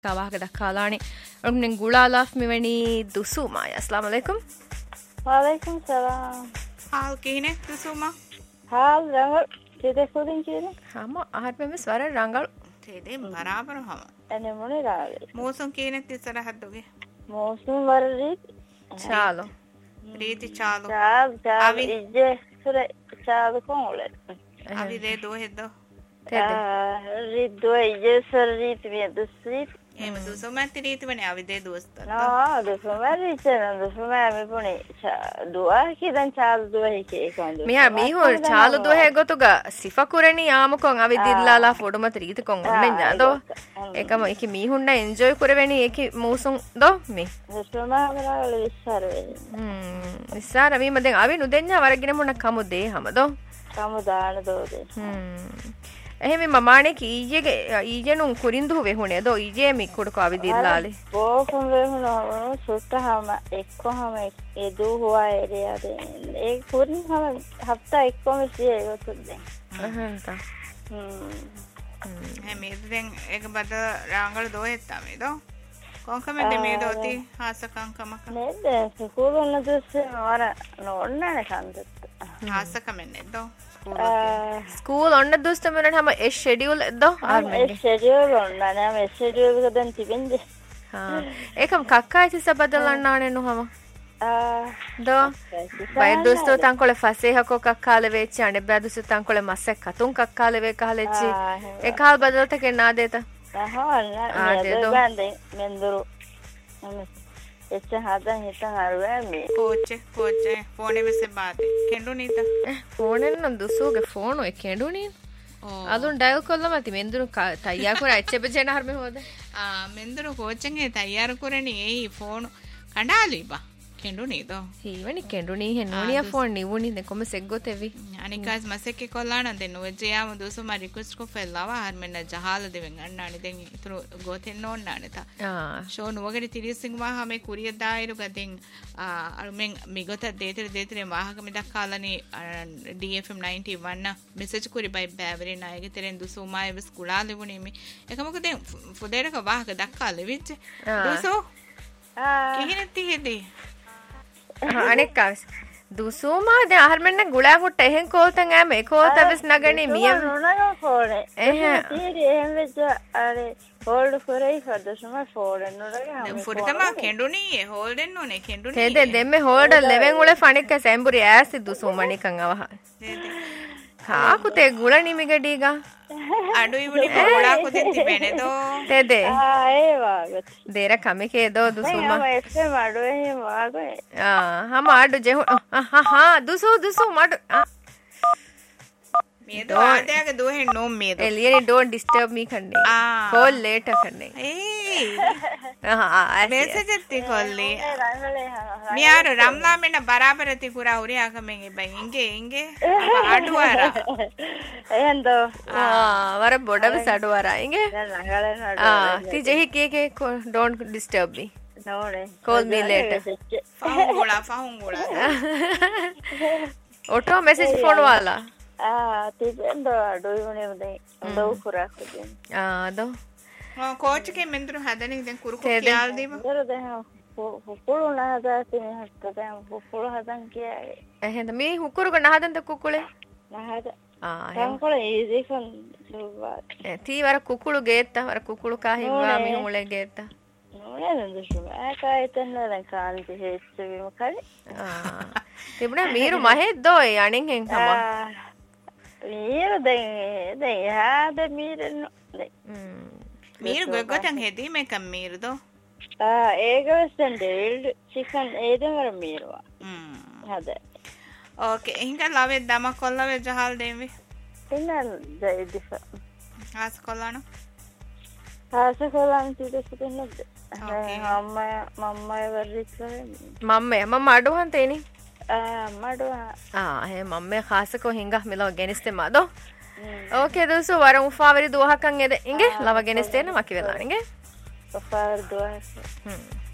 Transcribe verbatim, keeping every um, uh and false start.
Kawah dakkalani nen gulalaf meveni dusuma assalamu alaikum wa alaikum salam hal kihne dusuma hal rangal tede kudin kine hama ahar me swara rangal tede barabar hama ene mone rage mosum kihne tisara hadduge mosum warri chalo preeti chalo chal chal ije sure chal konle avi de do heddo tede rid do ije sure rit me dusrit එහෙම දුසුමත් රීතිවනේ අවිදේ දෝස්තත් නෝ දුසුම රීතන දුසුම මේ පුනේ දුවා කිදන් චාල් දුවා හිකේ කොන්ද මියා මීහෝ චාලු දුවේ ගොතුගා සිෆා කුරණි ආමකොන් අවිදිල්ලාලා ෆොඩුමත් රීතකොන් ඔන්නෙන් යාදෝ එකම එක මීහුන්න enjoy කරවෙනි එක මූසුන් දෝ මේ දුසුම වල විශ්සාර වෙනි හ්ම් විශ්සාර මේ මදෙන් අවි නුදෙන්නා වරගෙන මොන කමු දේ හැමදෝ කමු දාන දෝදේ හ්ම් එහෙම මමානේ කීයේ ඊජෙනුන් කුරින්දු වෙහුනේ දෝ ඊජේ මිකුඩ කවි දිල්ලාලේ බෝකුම් වෙහුනෝ සුත්තහම එක්කම ඒ දු හොවා එරියාද ඒ කුරින් හම හප්තා එක්කම සිය ගොතුද අහන්තා හ්ම් මේ දැන් එක බද රාංගල දෝ හෙත්තා මේ දෝ කොන්කමෙන්ද මේ දෝති හාසකම් කමක නේද සුකුලන දුස්සේ වර නෝන්නනේ කන්දත් හාසකමෙන් දෝ ස්කූල් ඔන්න දුස්තමනට හම ඒ ෂෙඩියුල් දෝ ඒ ෂෙඩියුල් ඔන්න නම ඒ ෂෙඩියුල් එක දැන් තිබෙන්නේ හා ඒකම් කක්කා තිස බදලන්නානේ නුහම දෝ බයි දුස්තෝ තංකොල ෆසේ හකෝ කක්කාල වෙච්චි අනේ බදුසු තංකොල මස්සක් කතුන් කක්කාල වේ කහලෙච්චි ඒකල් බදලත කෙනා දේත අහා නෑ බන්දේ මෙන්දරු එච්ච හදන් හිතන් අරුවේ මේ පෝච්චේ පෝච්චේ ෆෝනේ මෙසේ බාතේ කෙඬු නීත ෆෝනෙන් නම් දුසුගේ ෆෝනෝ ඒ කෙඬු නී අදුන් ඩයල් කොල්ලම ඇති මෙන්දුරු තයියා කර ඇච්චෙ බෙජන හර්මේ හොද ආ මෙන්දුරු කෝච්චෙන් ඒ තයියාර කරණි ඒ ෆෝන් කණ්ඩාලි බා කෙඬු නීද හීවනි කෙඬු නී හෙන්නෝනියා ෆෝන් නිවුනි දෙකොම සෙග්ගොතෙවි අනිකාස් මසෙක්කේ කොල්ලාන දෙන්න ඔජ්ජයාම දුසුම රික්වෙස්ට් කො ෆෙල්ලාවා හර්මෙන්න ජහාල දෙවෙන් අන්නානි දැන් ඉතුරු ගෝතෙන්න ඕන්නානේ තා ආ ෂෝ නුවගරි තිරිසිං මා හැමේ කුරිය දායිරු ගදෙන් අරුමෙන් මිගොත දේතර දේතර මාහක මෙදක් කාලනේ ඩී එෆ් එම් නයින්ටි වන් මෙසේජ් කුරි බයි බෑවරේ නායක තෙරෙන් දුසුමාය වෙස් කුලා ලෙවුනේ මේ එකමක දැන් ෆොදේරක වාහක දක්කා ලෙවිච්ච දුසු ආ කිහිනෙtti හෙදී අනෙක් කවස් දුසුමා දැන් අහර්මෙන්න ගුලා කුට්ට එහෙන් කෝල්තන් ඈම ඒ කෝල්තවස් නගනේ මිය නෝනග ෆෝනේ එහෙ තීරි එහෙන් වෙච්ච අර හෝල්ඩ් කරේ හදසම ෆෝරෙන් නෝනග ෆොරතම කෙඬුනී හෝල්ඩෙන් නෝනේ කෙඬුනී තේද දෙම්මේ හෝල්ඩ් ලෙවෙන් උල ෆණික සැම්බුරි ඈසි දුසුමනිකන් අවහ හා කුතේ ගුල නිමිගඩීගා අඩුයි වුණි කොරඩා කුතෙන් තිබෙනේ දෝ තේද ආ ඒ වාගත් දේර කමකේ දෝ දුසුමා මම එක්සේ මඩුවේ වාගේ ආ හම අඩු ජෙහු හා හා දුසු දුසු මඩු මේ දෝ ආදයාගේ දෝ හෙන් නෝ මේ දෝ එලියනි ඩෝන්ට් ඩිස්ටර්බ් මී කන්නේ කෝල් ලේටර් කන්නේ ඒ ආ මෙසේජ් එtti කොල්ලි මියාර රම්ලා මෙන්න බරාබරති කුරා උරියා කමෙන් ඉබයි ඉංගේ ඉංගේ අඩුවර එහෙන්දෝ ආ වර බොඩව සඩුවර ඉංගේ ආ ති ජෙහි කේ කේ ඩෝන්ට් ඩිස්ටර්බ් මී නෝනේ call me later ෆහුංගුලා ෆහුංගුලා auto message phone वाला ah තිබෙන්ද අඩුයි වුණේ උදේ උදව් කරා කොටින් ආ දෝ ආ කෝච් එකේ මෙන්දුරු හදන්නේ දැන් කුරුකු කියාල් දීම දර දැන් හුකුළු නහදාතින හත්ත දැන් හුකුළු හදන් කියාවේ එහෙනම් මේ හුකුරුක නහදන්ද කුකුලේ නහද ආ දැන් කොලේ ඉදිකන් සුවා ඒ තී වර කුකුළු ගේත්ත වර කුකුළු කාහිවා මේ උලේ ගේත්ත නෝනේ නන්දසු ආකායතන දැන් කාන්ති හෙච්ච වීම කලේ ආ තිබුණා මීරු මහෙත් දෝ යණින් හෙන් කම මීරු දැන් දැන් යාද මීරු මීරු ගොගතන් හෙදී මේක මීරු දෝ ආ ඒක වෙස්ටන් ඩේල්ඩ් චිකන් ඒදම වර මීරුවා හ්ම් හද ඕකේ එහෙනම් ලවෙ දම කොල්ලවෙ ජහල් දෙමි ඉන්න දෙයිදිස ආස් කොල්ලාන ආස කොල්ලාන තිදෙස දෙන්නද අම්මා මම්මයි වර්රිච්චේ මම්මේ මම අඩුවන් තේනි මඩුවා ආ හේ මම්මේ ખાસකෝ හින්ගා මෙලව ගෙනිස්තේ මදෝ ඕකේ දුසු වර උෆාවරි දුවහකන් එද ඉංගේ ලව ගෙනිස්තේන මකි වෙලා ඉංගේ උෆාවරි දුවහ හ්ම්